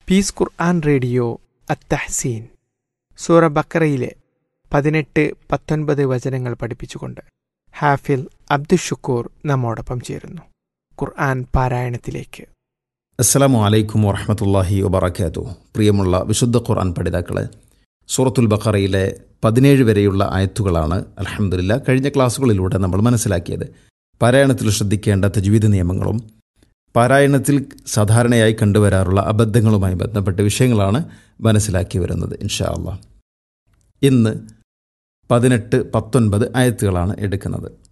Piece ഖുർആൻ radio അത്തഹ്സീൻ സൂറ ബക്കറയിലെ 18-19 വചനങ്ങൾ പഠിപ്പിച്ചുകൊണ്ട് ഹാഫിൽ അബ്ദുഷുക്കൂർ നമ്മോടൊപ്പം ചേരുന്നു. ഖുർആൻ പാരായണത്തിലേക്ക്. അസ്സലാമു അലൈക്കും വറഹ്മത്തുള്ളാഹി വബറകാതുഹു. പ്രിയമുള്ള വിശുദ്ധ ഖുർആൻ പഠിതാക്കളെ, സൂറത്തുൽ ബഖറയിലെ 17 വരെയുള്ള ആയത്തുകളാണ് അൽഹംദുലില്ലാ കഴിഞ്ഞ ക്ലാസ്സുകളിലൂടെ നമ്മൾ മനസ്സിലാക്കിയത്. പാരായണത്തിൽ ശ്രദ്ധിക്കേണ്ട തജ്വീദ് നിയമങ്ങളും പാരായണത്തിൽ സാധാരണയായി കണ്ടുവരാറുള്ള അബദ്ധങ്ങളുമായി ബന്ധപ്പെട്ട വിഷയങ്ങളാണ് മനസ്സിലാക്കി വരുന്നത്. ഇൻഷാ അല്ലാഹ് ഇന്ന് 18-19 ആയത്തുകളാണ് എടുക്കുന്നത്.